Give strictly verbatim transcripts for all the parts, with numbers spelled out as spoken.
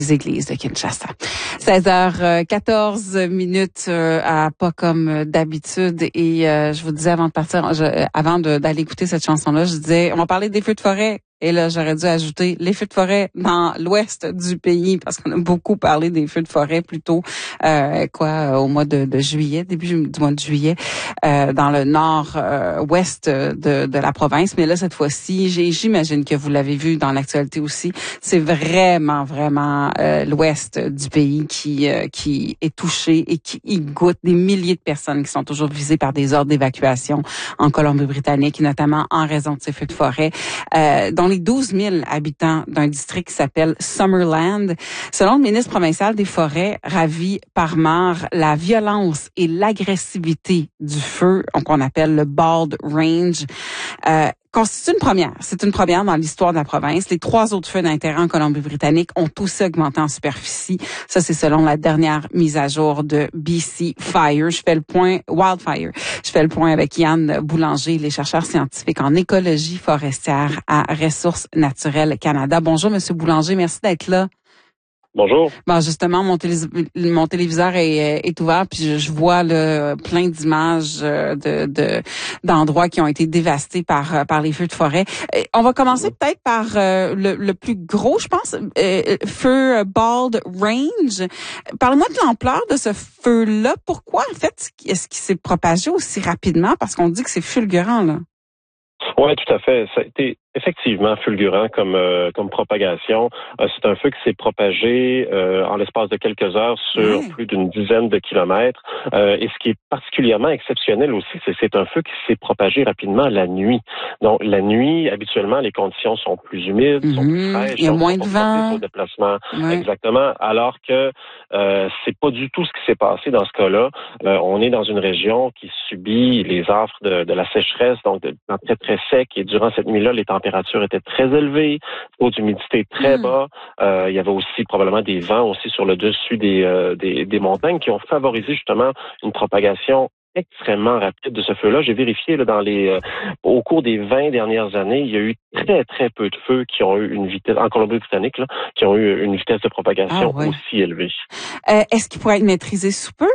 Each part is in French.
églises de Kinshasa. seize heures quatorze minutes à pas comme d'habitude et euh, je vous disais avant de partir, je, avant de, d'aller écouter cette chanson-là, je disais on va parler des feux de forêt. Et là, j'aurais dû ajouter les feux de forêt dans l'ouest du pays parce qu'on a beaucoup parlé des feux de forêt plutôt euh, quoi au mois de, de juillet, début du mois de juillet, euh, dans le nord-ouest euh, de, de la province. Mais là, cette fois-ci, j'ai, j'imagine que vous l'avez vu dans l'actualité aussi, c'est vraiment, vraiment euh, l'ouest du pays qui euh, qui est touché et qui y goûte. Des milliers de personnes qui sont toujours visées par des ordres d'évacuation en Colombie-Britannique, notamment en raison de ces feux de forêt. Euh, dont les douze mille habitants d'un district qui s'appelle Summerland. Selon le ministre provincial des Forêts, Ravi Parmar, la violence et l'agressivité du feu, qu'on appelle le Bald Range, euh, constitue une première. C'est une première dans l'histoire de la province. Les trois autres feux d'intérêt en Colombie-Britannique ont aussi augmenté en superficie. Ça, c'est selon la dernière mise à jour de B C Fire. Je fais le point, Wildfire. Je fais le point avec Yann Boulanger, les chercheurs scientifiques en écologie forestière à Ressources naturelles Canada. Bonjour, Monsieur Boulanger. Merci d'être là. Bonjour. Bon, justement, mon, télé, mon téléviseur est, est ouvert, puis je, je vois là, plein d'images de, de d'endroits qui ont été dévastés par par les feux de forêt. On va commencer peut-être par euh, le, le plus gros, je pense, euh, feu Bald Range. Parle-moi de l'ampleur de ce feu-là. Pourquoi, en fait, est-ce qu'il s'est propagé aussi rapidement? Parce qu'on dit que c'est fulgurant, là. Oui, tout à fait. Ça a été effectivement fulgurant comme euh, comme propagation. Euh, c'est un feu qui s'est propagé euh, en l'espace de quelques heures sur oui. plus d'une dizaine de kilomètres. Euh, et ce qui est particulièrement exceptionnel aussi, c'est que c'est un feu qui s'est propagé rapidement la nuit. Donc la nuit, habituellement, les conditions sont plus humides, mm-hmm. sont plus fraîches. Il y a moins de vent. Au déplacement. Oui. Exactement. Alors que euh, c'est pas du tout ce qui s'est passé dans ce cas-là. Euh, on est dans une région qui subit les affres de, de la sécheresse, donc de, de très très sec. Et durant cette nuit-là, les températures étaient très élevées, taux d'humidité très mmh. bas. Euh, il y avait aussi probablement des vents aussi sur le dessus des, euh, des, des montagnes qui ont favorisé justement une propagation extrêmement rapide de ce feu-là. J'ai vérifié là, dans les euh, au cours des vingt dernières années, il y a eu très très peu de feux qui ont eu une vitesse en Colombie-Britannique là, qui ont eu une vitesse de propagation ah, ouais. aussi élevée. Euh, est-ce qu'il pourrait être maîtrisé sous peu?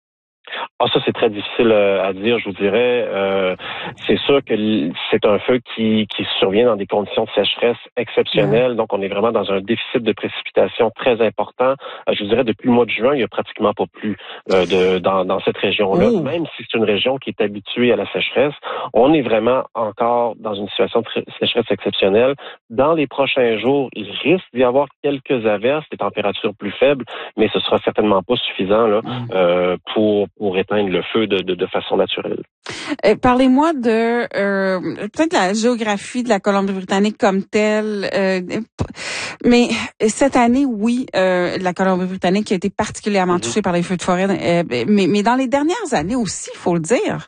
Ah, ça, c'est très difficile à dire, je vous dirais. Euh, c'est sûr que c'est un feu qui, qui survient dans des conditions de sécheresse exceptionnelles. Mmh. Donc, on est vraiment dans un déficit de précipitation très important. Euh, je vous dirais, depuis le mois de juin, il n'y a pratiquement pas plu euh, de, dans, dans cette région-là. Mmh. Même si c'est une région qui est habituée à la sécheresse, on est vraiment encore dans une situation de sécheresse exceptionnelle. Dans les prochains jours, il risque d'y avoir quelques averses, des températures plus faibles, mais ce sera certainement pas suffisant là, mmh. euh, pour, pour éteindre le feu de, de, de façon naturelle. Euh, parlez-moi de euh, peut-être la géographie de la Colombie-Britannique comme telle. Euh, mais cette année, oui, euh, la Colombie-Britannique a été particulièrement mm-hmm. touchée par les feux de forêt. Euh, mais, mais dans les dernières années aussi, il faut le dire.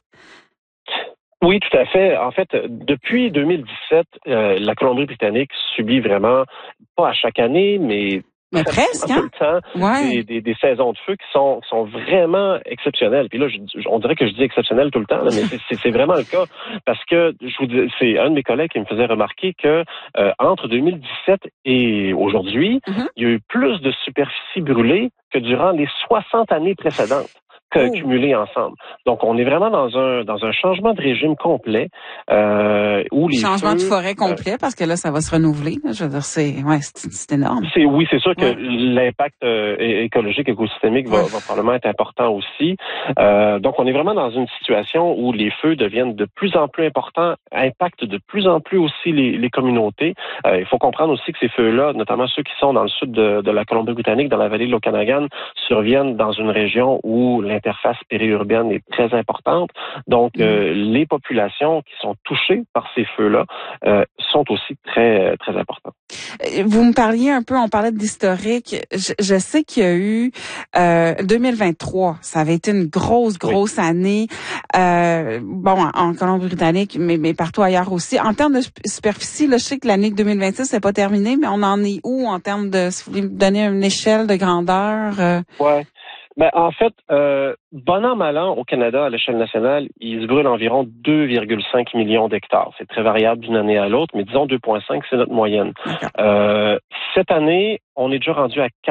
Oui, tout à fait. En fait, depuis deux mille dix-sept, euh, la Colombie-Britannique subit vraiment, pas à chaque année, mais Mais presque, hein? Tout le temps, ouais. des, des, des saisons de feu qui sont, qui sont vraiment exceptionnelles. Puis là, je, on dirait que je dis exceptionnel tout le temps, là, mais c'est, c'est vraiment le cas. Parce que je vous dis, c'est un de mes collègues qui me faisait remarquer que euh, entre deux mille dix-sept et aujourd'hui, mm-hmm. il y a eu plus de superficie brûlée que durant les soixante années précédentes. Oh. Cumulés ensemble. Donc, on est vraiment dans un dans un changement de régime complet euh, où les changement feux, de forêt complet euh, parce que là, ça va se renouveler. Là, je veux dire, c'est ouais, c'est, c'est énorme. C'est oui, c'est sûr que ouais. l'impact euh, écologique, écosystémique va, va probablement être important aussi. Euh, donc, on est vraiment dans une situation où les feux deviennent de plus en plus importants, impactent de plus en plus aussi les, les communautés. Euh, il faut comprendre aussi que ces feux-là, notamment ceux qui sont dans le sud de, de la Colombie-Britannique, dans la vallée de l'Okanagan, surviennent dans une région où l'interface périurbaine est très importante. Donc, euh, les populations qui sont touchées par ces feux-là euh, sont aussi très, très importantes. Vous me parliez un peu, on parlait de l'historique. Je, je sais qu'il y a eu euh, deux mille vingt-trois, ça avait été une grosse, grosse oui. année. Euh, bon, en Colombie-Britannique, mais, mais partout ailleurs aussi. En termes de superficie, là, je sais que l'année deux mille vingt-six, c'est pas terminé, mais on en est où en termes de, si vous voulez me donner une échelle de grandeur? Euh... Ouais. Ben, en fait, euh, bon an, mal an, au Canada, à l'échelle nationale, il se brûle environ deux virgule cinq millions d'hectares. C'est très variable d'une année à l'autre, mais disons deux virgule cinq, c'est notre moyenne. Euh, cette année, on est déjà rendu à